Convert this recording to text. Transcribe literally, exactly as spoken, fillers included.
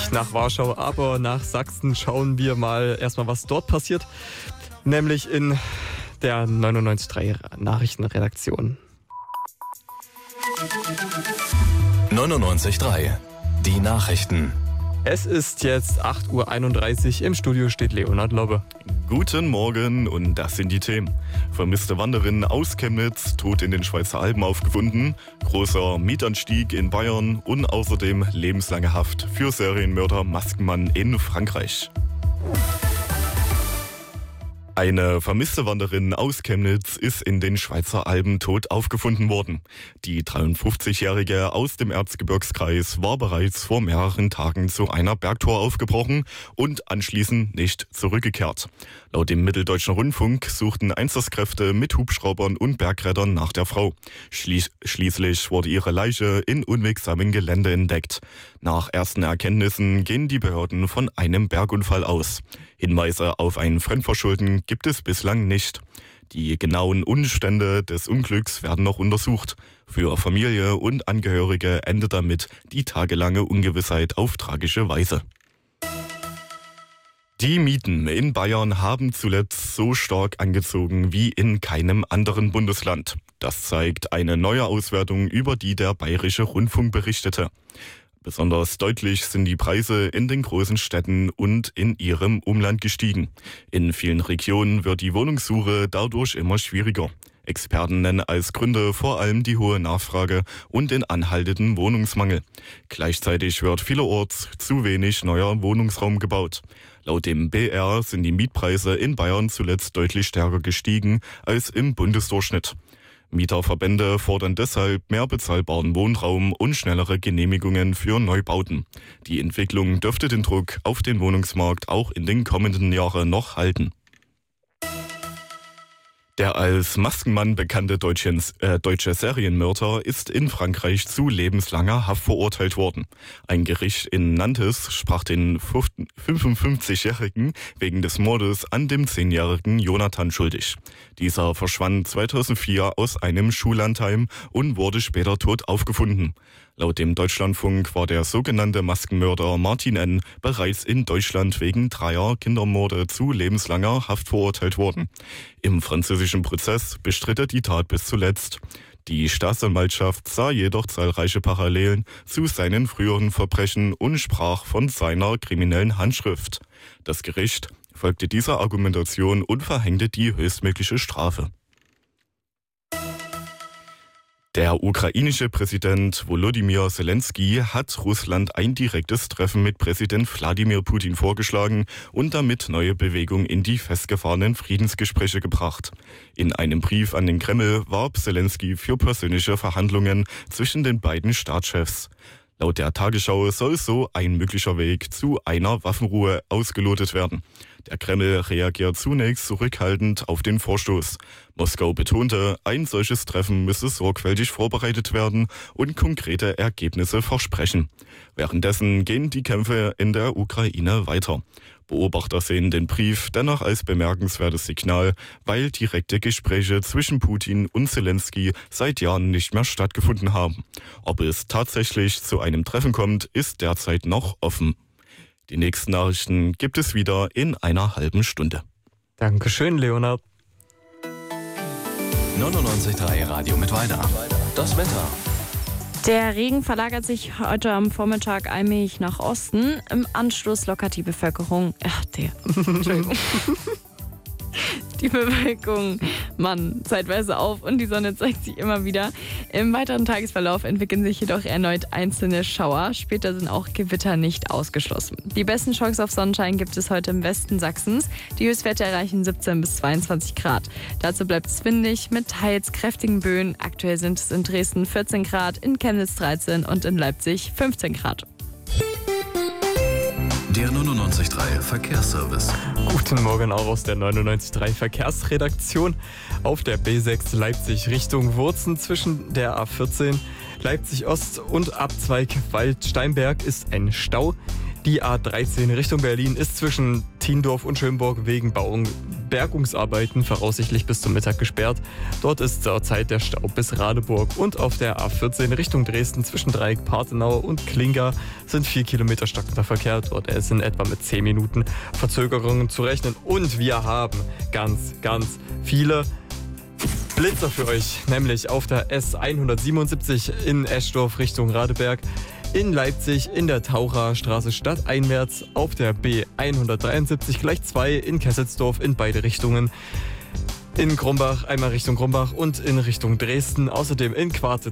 nicht nach Warschau, aber nach Sachsen. Schauen wir mal erstmal, was dort passiert. Nämlich in der neunundneunzig Komma drei Nachrichtenredaktion. neunundneunzig Komma drei. Die Nachrichten. Es ist jetzt acht Uhr einunddreißig. Im Studio steht Leonhard Lobbe. Guten Morgen und das sind die Themen. Vermisste Wanderin aus Chemnitz, tot in den Schweizer Alpen aufgefunden, großer Mietanstieg in Bayern und außerdem lebenslange Haft für Serienmörder Maskenmann in Frankreich. Eine vermisste Wanderin aus Chemnitz ist in den Schweizer Alpen tot aufgefunden worden. Die dreiundfünfzigjährige aus dem Erzgebirgskreis war bereits vor mehreren Tagen zu einer Bergtour aufgebrochen und anschließend nicht zurückgekehrt. Laut dem Mitteldeutschen Rundfunk suchten Einsatzkräfte mit Hubschraubern und Bergrettern nach der Frau. Schlie- schließlich wurde ihre Leiche in unwegsamem Gelände entdeckt. Nach ersten Erkenntnissen gehen die Behörden von einem Bergunfall aus. Hinweise auf ein Fremdverschulden gibt es bislang nicht. Die genauen Umstände des Unglücks werden noch untersucht. Für Familie und Angehörige endet damit die tagelange Ungewissheit auf tragische Weise. Die Mieten in Bayern haben zuletzt so stark angezogen wie in keinem anderen Bundesland. Das zeigt eine neue Auswertung, über die der Bayerische Rundfunk berichtete. Besonders deutlich sind die Preise in den großen Städten und in ihrem Umland gestiegen. In vielen Regionen wird die Wohnungssuche dadurch immer schwieriger. Experten nennen als Gründe vor allem die hohe Nachfrage und den anhaltenden Wohnungsmangel. Gleichzeitig wird vielerorts zu wenig neuer Wohnungsraum gebaut. Laut dem B R sind die Mietpreise in Bayern zuletzt deutlich stärker gestiegen als im Bundesdurchschnitt. Mieterverbände fordern deshalb mehr bezahlbaren Wohnraum und schnellere Genehmigungen für Neubauten. Die Entwicklung dürfte den Druck auf den Wohnungsmarkt auch in den kommenden Jahren noch halten. Der als Maskenmann bekannte deutsche, äh, deutsche Serienmörder ist in Frankreich zu lebenslanger Haft verurteilt worden. Ein Gericht in Nantes sprach den fünfundfünfzigjährigen wegen des Mordes an dem zehnjährigen Jonathan schuldig. Dieser verschwand zweitausendvier aus einem Schullandheim und wurde später tot aufgefunden. Laut dem Deutschlandfunk war der sogenannte Maskenmörder Martin N. bereits in Deutschland wegen dreier Kindermorde zu lebenslanger Haft verurteilt worden. Im französischen Prozess bestritt er die Tat bis zuletzt. Die Staatsanwaltschaft sah jedoch zahlreiche Parallelen zu seinen früheren Verbrechen und sprach von seiner kriminellen Handschrift. Das Gericht folgte dieser Argumentation und verhängte die höchstmögliche Strafe. Der ukrainische Präsident Volodymyr Zelensky hat Russland ein direktes Treffen mit Präsident Wladimir Putin vorgeschlagen und damit neue Bewegung in die festgefahrenen Friedensgespräche gebracht. In einem Brief an den Kreml warb Zelensky für persönliche Verhandlungen zwischen den beiden Staatschefs. Laut der Tagesschau soll so ein möglicher Weg zu einer Waffenruhe ausgelotet werden. Der Kreml reagiert zunächst zurückhaltend auf den Vorstoß. Moskau betonte, ein solches Treffen müsse sorgfältig vorbereitet werden und konkrete Ergebnisse versprechen. Währenddessen gehen die Kämpfe in der Ukraine weiter. Beobachter sehen den Brief dennoch als bemerkenswertes Signal, weil direkte Gespräche zwischen Putin und Zelensky seit Jahren nicht mehr stattgefunden haben. Ob es tatsächlich zu einem Treffen kommt, ist derzeit noch offen. Die nächsten Nachrichten gibt es wieder in einer halben Stunde. Dankeschön, Leonhard. neunundneunzig Komma drei Radio mit Weiter. Das Wetter. Der Regen verlagert sich heute am Vormittag allmählich nach Osten. Im Anschluss lockert die Bevölkerung, ach der, Entschuldigung, die Bevölkerung, Mann, zeitweise auf und die Sonne zeigt sich immer wieder. Im weiteren Tagesverlauf entwickeln sich jedoch erneut einzelne Schauer. Später sind auch Gewitter nicht ausgeschlossen. Die besten Chancen auf Sonnenschein gibt es heute im Westen Sachsens. Die Höchstwerte erreichen siebzehn bis zweiundzwanzig Grad. Dazu bleibt es windig mit teils kräftigen Böen. Aktuell sind es in Dresden vierzehn Grad, in Chemnitz dreizehn und in Leipzig fünfzehn Grad. Der neunundneunzig Komma drei Verkehrsservice. Guten Morgen auch aus der neunundneunzig Komma drei Verkehrsredaktion. Auf der B sechs Leipzig Richtung Wurzen zwischen der A vierzehn Leipzig Ost und Abzweig Waldsteinberg ist ein Stau. Die A dreizehn Richtung Berlin ist zwischen Tiendorf und Schönburg wegen Bauung, Bergungsarbeiten voraussichtlich bis zum Mittag gesperrt. Dort ist zurzeit der Stau bis Radeburg. Und auf der A vierzehn Richtung Dresden zwischen Dreieck, Partenau und Klinga sind vier Kilometer stockender Verkehr. Dort ist in etwa mit zehn Minuten Verzögerungen zu rechnen. Und wir haben ganz, ganz viele Blitzer für euch, nämlich auf der S hundertsiebenundsiebzig in Eschdorf Richtung Radeberg, in Leipzig in der Taucherstraße stadteinwärts, auf der B hundertdreiundsiebzig gleich zwei in Kesselsdorf in beide Richtungen, in Grumbach einmal Richtung Grumbach und in Richtung Dresden, außerdem in Quarze